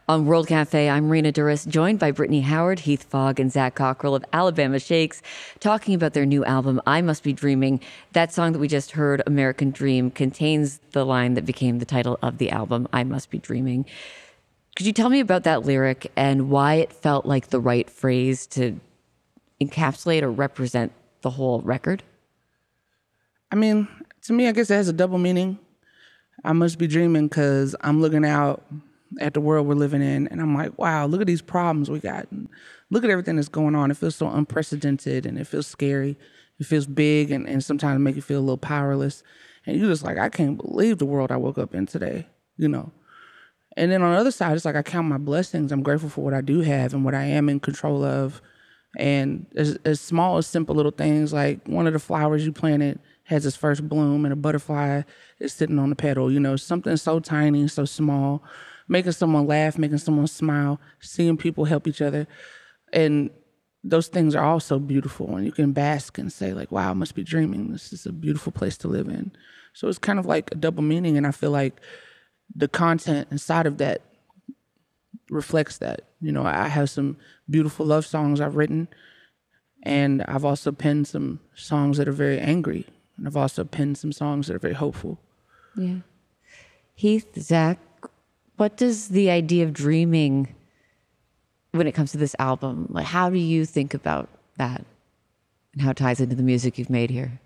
On World Cafe, I'm Rena Duras, joined by Brittany Howard, Heath Fogg, and Zach Cockrell of Alabama Shakes, talking about their new album, I Must Be Dreaming. That song that we just heard, American Dream, contains the line that became the title of the album, I Must Be Dreaming. Could you tell me about that lyric and why it felt like the right phrase to encapsulate or represent the whole record? I mean, to me, I guess it has a double meaning. I must be dreaming because I'm looking out at the world we're living in, and I'm like, wow, look at these problems we got. And look at everything that's going on. It feels so unprecedented, and it feels scary. It feels big, and sometimes make you feel a little powerless. And you're just like, I can't believe the world I woke up in today, you know? And then on the other side, it's like I count my blessings. I'm grateful for what I do have and what I am in control of. And as small as simple little things, like one of the flowers you planted has its first bloom and a butterfly is sitting on the petal, you know, something so tiny, so small, making someone laugh, making someone smile, seeing people help each other. And those things are all so beautiful. And you can bask and say like, wow, I must be dreaming. This is a beautiful place to live in. So it's kind of like a double meaning. And I feel like the content inside of that reflects that. You know, I have some beautiful love songs I've written, and I've also penned some songs that are very angry. And I've also penned some songs that are very hopeful. Yeah. Heath, Zach, what does the idea of dreaming when it comes to this album, like how do you think about that and how it ties into the music you've made here?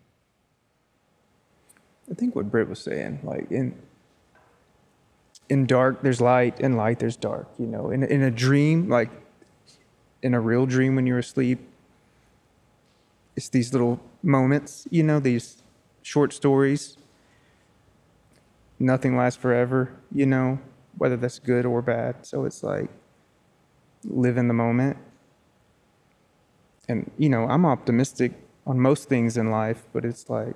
I think what Britt was saying, like in dark there's light, in light there's dark, you know. In a dream, like in a real dream when you're asleep, it's these little moments, you know, these short stories. Nothing lasts forever, you know, whether that's good or bad. So it's like live in the moment. And, you know, I'm optimistic on most things in life, but it's like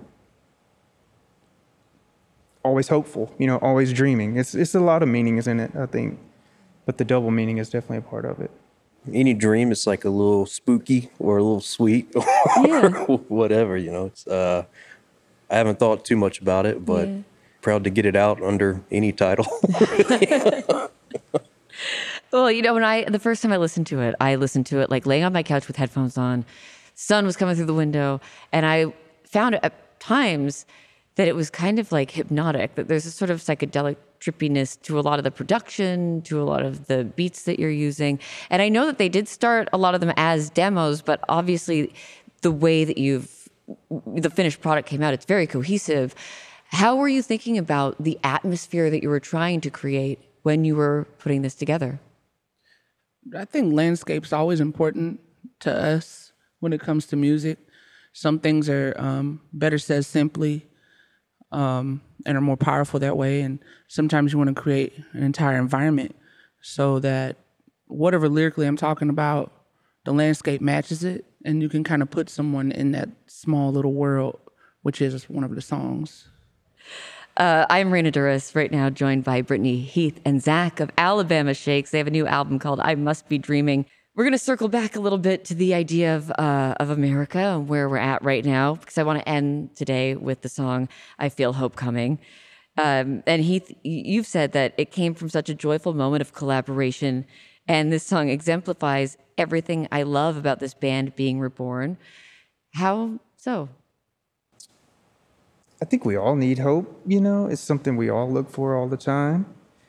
always hopeful, you know, always dreaming. It's a lot of meanings in it, I think, but the double meaning is definitely a part of it. Any dream is like a little spooky or a little sweet or Yeah. whatever, you know. It's I haven't thought too much about it, but proud to get it out under any title. Well, you know, the first time I listened to it like laying on my couch with headphones on. Sun was coming through the window, and I found at times that it was kind of like hypnotic, that there's a sort of psychedelic trippiness to a lot of the production, to a lot of the beats that you're using. And I know that they did start a lot of them as demos, but obviously the way that the finished product came out, it's very cohesive. How were you thinking about the atmosphere that you were trying to create when you were putting this together? I think landscape's always important to us when it comes to music. Some things are better said simply, and are more powerful that way. And sometimes you want to create an entire environment so that whatever lyrically I'm talking about, the landscape matches it, and you can kind of put someone in that small little world, which is one of the songs. I'm Rena Duras, right now joined by Brittany, Heath, and Zach of Alabama Shakes. They have a new album called I Must Be Dreaming. We're going to circle back a little bit to the idea of America and where we're at right now, because I want to end today with the song I Feel Hope Coming. And Heath, you've said that it came from such a joyful moment of collaboration, and this song exemplifies everything I love about this band being reborn. How so? I think we all need hope, you know. It's something we all look for all the time.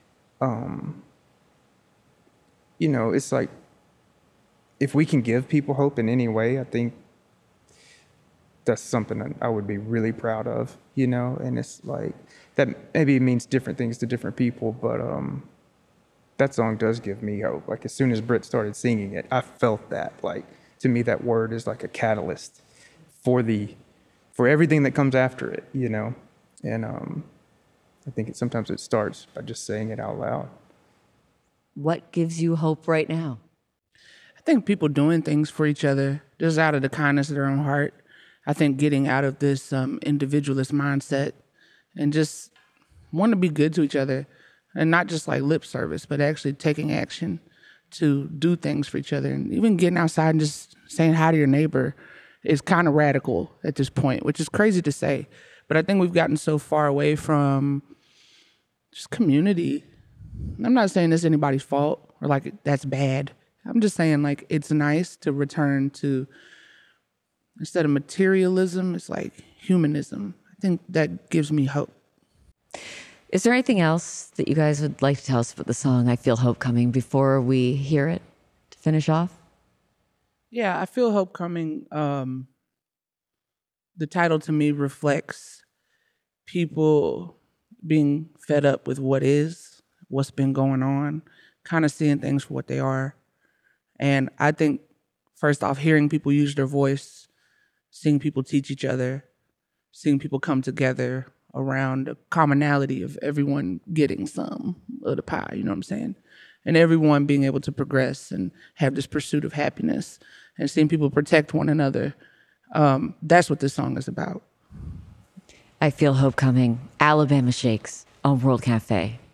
You know, it's like, if we can give people hope in any way, I think that's something that I would be really proud of, you know. And it's like, that maybe means different things to different people, but that song does give me hope. Like, as soon as Britt started singing it, I felt that. Like, to me, that word is like a catalyst for everything that comes after it, you know. And I think sometimes it starts by just saying it out loud. What gives you hope right now? I think people doing things for each other, just out of the kindness of their own heart. I think getting out of this individualist mindset and just want to be good to each other, and not just like lip service, but actually taking action to do things for each other. And even getting outside and just saying hi to your neighbor is kind of radical at this point, which is crazy to say. But I think we've gotten so far away from just community. I'm not saying it's anybody's fault, or like that's bad. I'm just saying like it's nice to return to, instead of materialism, it's like humanism. I think that gives me hope. Is there anything else that you guys would like to tell us about the song I Feel Hope Coming before we hear it to finish off? Yeah, I feel hope coming. The title to me reflects people being fed up with what is, what's been going on, kind of seeing things for what they are. And I think, first off, hearing people use their voice, seeing people teach each other, seeing people come together around a commonality of everyone getting some of the pie, you know what I'm saying? And everyone being able to progress and have this pursuit of happiness, and seeing people protect one another. That's what this song is about. I Feel Hope Coming, Alabama Shakes on World Cafe.